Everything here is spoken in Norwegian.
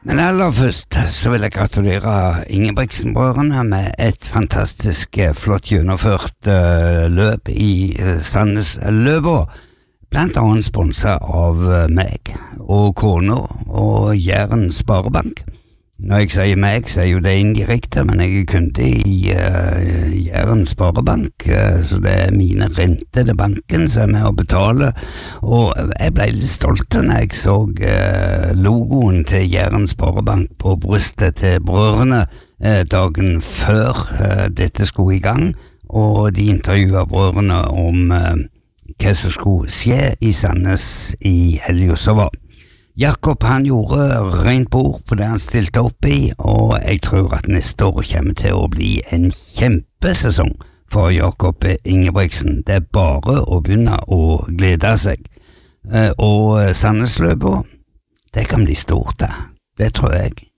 Men aller først så vil jeg gratulere Ingebrigtsen-brødrene med et fantastisk flott gjennomført løp i Sandnes Løva, blant annet sponset av meg og kona og Jæren Sparebank. Når jeg sier meg, så er jo det indirekte, men jeg er kunde i Jæren Sparebank, så det er mine renter til banken som er med å betale, og jeg ble litt stolt når jeg så logoen til Jæren Sparebank på brystet til brødrene dagen før dette skulle i gang, og de intervjuet brødrene om hva som skulle skje i Sandnes i helgen som var. Jakob han gjorde rent bord på det han stilte opp i, og jeg tror at neste år kommer til å bli en kjempesesong for Jakob Ingebrigtsen. Det er bare å begynne å glede seg. Og Sandnesløpet, det kan bli stort det tror jeg.